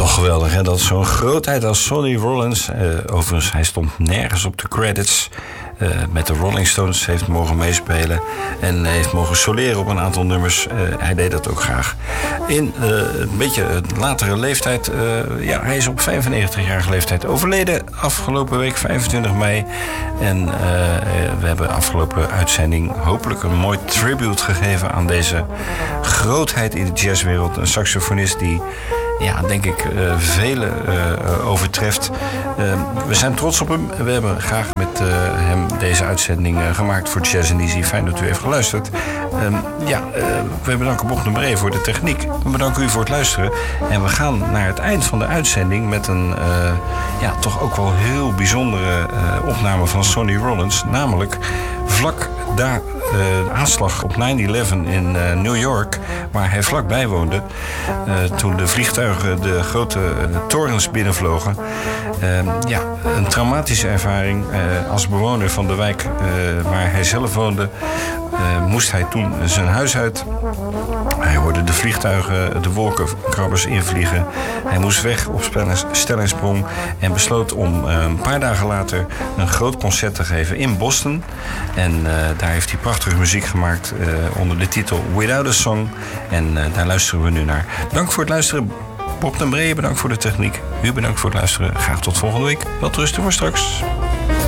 geweldig, hè? Dat is zo'n grootheid als Sonny Rollins. Overigens, hij stond nergens op de credits. Met de Rolling Stones heeft mogen meespelen. En heeft mogen soleren op een aantal nummers. Hij deed dat ook graag. In een beetje een latere leeftijd. Hij is op 95-jarige leeftijd overleden. Afgelopen week, 25 mei. En we hebben afgelopen uitzending hopelijk een mooi tribute gegeven aan deze grootheid in de jazzwereld. Een saxofonist die, denk ik, velen overtreft. We zijn trots op hem. We hebben graag met hem deze uitzending gemaakt voor Jazz and Easy. Fijn dat u heeft geluisterd. We bedanken Bob de Bree voor de techniek. We bedanken u voor het luisteren. En we gaan naar het eind van de uitzending met een toch ook wel heel bijzondere opname van Sonny Rollins. Namelijk vlak daar de aanslag op 9/11 in New York, waar hij vlakbij woonde. Toen de vliegtuigen de grote torens binnenvlogen. Een traumatische ervaring. Als bewoner van de wijk waar hij zelf woonde, moest hij toen zijn huis uit. Hij hoorde de vliegtuigen, de wolkenkrabbers invliegen. Hij moest weg op stellingsprong en besloot om een paar dagen later een groot concert te geven in Boston. En daar heeft hij prachtige muziek gemaakt onder de titel Without a Song. En daar luisteren we nu naar. Dank voor het luisteren. Bob den Bree, bedankt voor de techniek. U bedankt voor het luisteren. Graag tot volgende week. Welterusten voor straks.